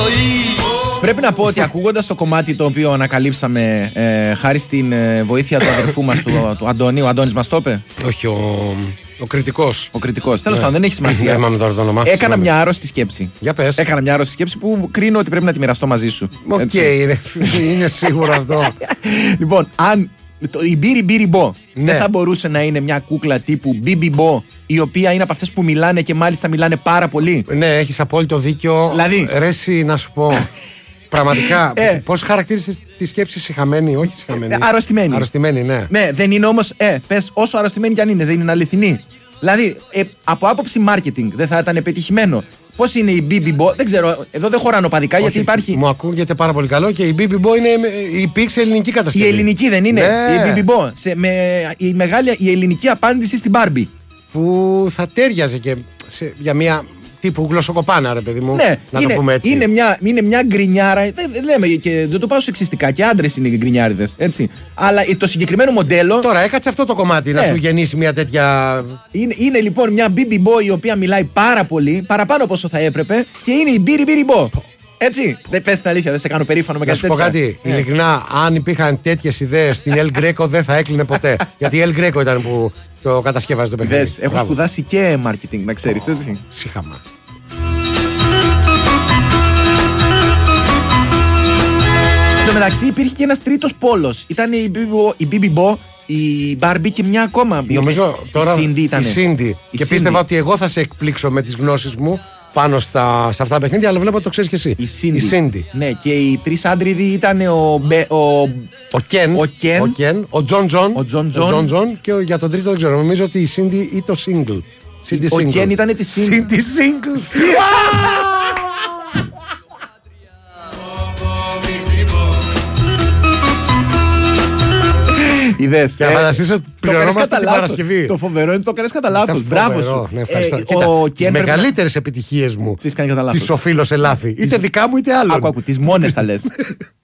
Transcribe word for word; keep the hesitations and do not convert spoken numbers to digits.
Πρέπει να πω ότι ακούγοντας το κομμάτι το οποίο ανακαλύψαμε ε, χάρη στην ε, βοήθεια του αδερφού μας, του, του Αντώνη, ο Αντώνης μας το είπε. Όχι, ο, ο κριτικός. Ο κριτικός. Τέλος Ναι. πάντων, δεν έχει σημασία. Ναι, τώρα το όνομά, Έκανα συγγνώμη. μια άρρωστη σκέψη. Για πες. Έκανα μια άρρωστη σκέψη που κρίνω ότι πρέπει να τη μοιραστώ μαζί σου. Οκ, Έτσι. είναι, είναι σίγουρο αυτό. Λοιπόν, αν το, η Μπίρι Μπίρι Μπο Ναι. δεν θα μπορούσε να είναι μια κούκλα τύπου Μπίμπι Μπο, η οποία είναι από αυτές που μιλάνε και μάλιστα μιλάνε πάρα πολύ. Ναι, έχεις απόλυτο δίκιο. Δηλαδή. Ρε, εσύ, να σου πω. Πραγματικά, Ε. πώς χαρακτήρισες τη σκέψη συχαμένη, όχι συχαμένη. Ε, αρρωστημένη. Αρρωστημένη, ναι. Ναι, δεν είναι όμως, ε, πες, όσο αρρωστημένη κι αν είναι, δεν είναι αληθινή. Δηλαδή, ε, από άποψη marketing δεν θα ήταν πετυχημένο. Πώς είναι η Μπίμπι Μπο, δεν ξέρω, εδώ δεν χωράνε οπαδικά γιατί Όχι, υπάρχει. Μου ακούγεται πάρα πολύ καλό και η Μπίμπι Μπο είναι, υπήρξε ελληνική κατασκευή. Η ελληνική δεν είναι. Ναι. Η Μπίμπι Μπο. Σε, με, η, μεγάλη, η ελληνική απάντηση στην Barbie. Που θα τέριαζε και σε, για μια τύπου γλωσσοκοπάνα, ρε παιδί μου. Ναι, να είναι, το πούμε έτσι. Είναι μια, είναι μια γκρινιάρα. Δεν, δεν λέμε και δεν το πάω σεξιστικά. Και άντρες είναι οι γκρινιάριδες. Έτσι. Αλλά το συγκεκριμένο μοντέλο. Τώρα έκατσε αυτό το κομμάτι να Ναι. σου γεννήσει μια τέτοια. Είναι, είναι λοιπόν μια Μπίμπι Μπο η οποία μιλάει πάρα πολύ, παραπάνω από όσο θα έπρεπε, και είναι η Μπίρι Μπίρι Μπο. Έτσι. Δεν πες την αλήθεια, δεν σε κάνω περήφανο με Να κάτι σου πω τέτοια. κάτι. Ναι. Ειλικρινά, αν υπήρχαν τέτοιες ιδέες στην El Greco δεν θα έκλεινε ποτέ. Γιατί η El Greco ήταν που το κατασκεύαζε το παιχνίδι. Δες, έχω Μπράβο. σπουδάσει και marketing, να ξέρεις, έτσι. Σύχαμα. Εν τω μεταξύ υπήρχε και ένας τρίτος πόλος. Ήταν η Μπίμπι Μπο, η, Μπίμπι Μπο, η Barbie και μια ακόμα. Νομίζω τώρα. Η Cindy ήτανε. Η Cindy. Η Και Cindy. πίστευα ότι εγώ θα σε εκπλήξω με τις γνώσεις μου πάνω στα, σε αυτά τα παιχνίδια, αλλά βλέπω ότι το ξέρεις και εσύ. Η Cindy. Η Cindy. Ναι, και οι τρεις άντριδοι ήταν ο, Μπε, ο, Ο Ken, Ο Ken. ο, Ken, ο John John, Ο John John. John John και ο- για τον τρίτο δεν ξέρω. Νομίζω ότι η Cindy ή το single. Cindy ο single. Ken ήταν τη Cindy. Cindy single. Είδες. Και να φανταστείς ότι το έκανες πληρωνόμαστε κατά την λάθος. Παρασκευή. Το φοβερό είναι το έκανες κατά λάθος. Ήταν Μπράβο φοβερό. σου. Ναι, ευχαριστώ. Ε, Κοίτα, ο τις Ken πρέπει να- μεγαλύτερες επιτυχίες μου Τις κάνει κατά λάθος. τις οφείλω σε λάθη. Είτε δικά μου είτε άλλων. Άκου, άκου, τις μόνες τα λες.